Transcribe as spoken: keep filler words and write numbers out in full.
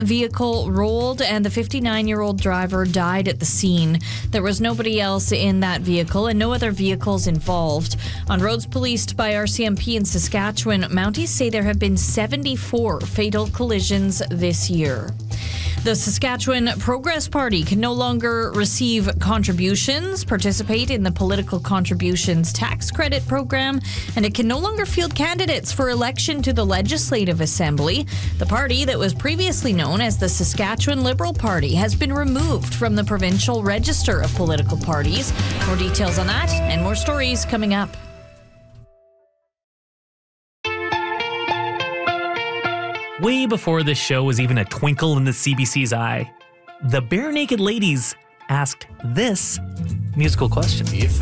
vehicle rolled and the fifty-nine-year-old driver died at the scene. There was nobody else in that vehicle and no other vehicles involved. On roads policed by R C M P in Saskatchewan, Mounties say there have been seventy-four fatal collisions this year. The Saskatchewan Progress Party can no longer receive contributions, participate in the political contributions tax credit program, and it can no longer field candidates for election to the Legislative Assembly. The party that was previously known as the Saskatchewan Liberal Party has been removed from the provincial register of political parties. More details on that and more stories coming up. Way before this show was even a twinkle in the C B C's eye, the Barenaked Ladies asked this musical question. If